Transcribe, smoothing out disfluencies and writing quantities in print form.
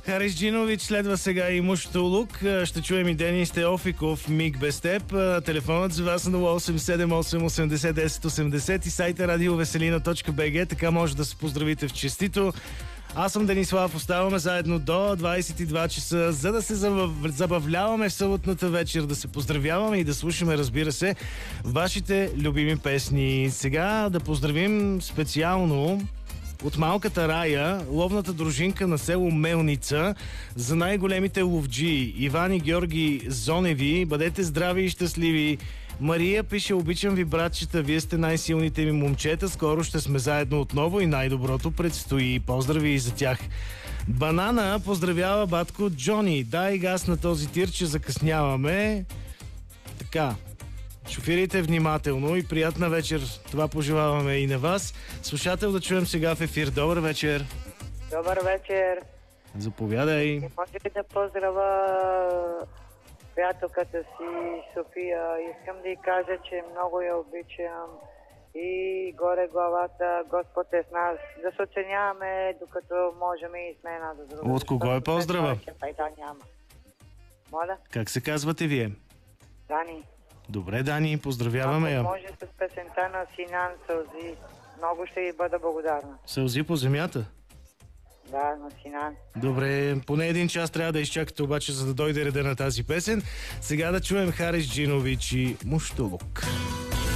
Харис Джинович, следва сега и Муштулук. Ще чуем и Денис Теофиков, Миг без теб. Телефонът за вас е 0878 80 10 80 и сайта радиовеселина.bg. Така може да се поздравите в честито. Аз съм Денислав, оставаме заедно до 22 часа, за да се забавляваме в съботната вечер, да се поздравяваме и да слушаме, разбира се, вашите любими песни. Сега да поздравим специално от малката Рая, ловната дружинка на село Мелница, за най-големите ловджии Иван и Георги Зоневи. Бъдете здрави и щастливи. Мария пише: обичам ви, братчета, вие сте най-силните ми момчета, скоро ще сме заедно отново и най-доброто предстои. Поздрави и за тях. Банана поздравява батко Джони. Дай газ на този тир, че закъсняваме. Така, шофирайте внимателно и приятна вечер. Това пожелаваме и на вас. Слушател да чуем сега в ефир. Добър вечер. Добър вечер. Заповядай. Може ли да поздравя приятелката си София? Искам да й кажа, че много я обичам и горе главата, Господ е с нас. Да се оценяваме, докато можем и сме една до друга. От кого е поздрава? Пайда няма. Моля? Как се казвате вие? Дани. Добре, Дани, поздравяваме я. Ако може с песента на Синан Сълзи, много ще й бъда благодарна. Сълзи по земята? Да, на Синан. Добре, поне един час трябва да изчакате обаче, за да дойде реда на тази песен. Сега да чуем Харис Джинович и Муштулук.